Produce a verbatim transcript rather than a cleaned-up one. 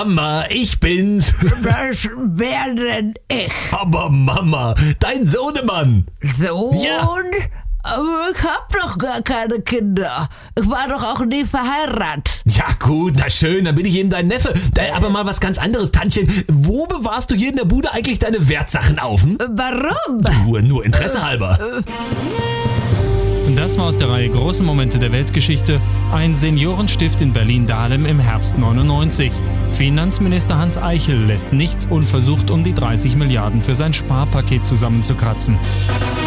Mama, ich bin's. Das wär denn ich. Aber Mama, dein Sohnemann. Sohn? Ja. Aber ich hab doch gar keine Kinder. Ich war doch auch nie verheiratet. Ja gut, na schön, dann bin ich eben dein Neffe. Äh, Aber mal was ganz anderes, Tantchen. Wo bewahrst du hier in der Bude eigentlich deine Wertsachen auf? Hm? Warum? Nur, nur Interesse halber. Das war aus der Reihe Große Momente der Weltgeschichte, ein Seniorenstift in Berlin-Dahlem im Herbst neunundneunzig. Finanzminister Hans Eichel lässt nichts unversucht, um die dreißig Milliarden für sein Sparpaket zusammenzukratzen.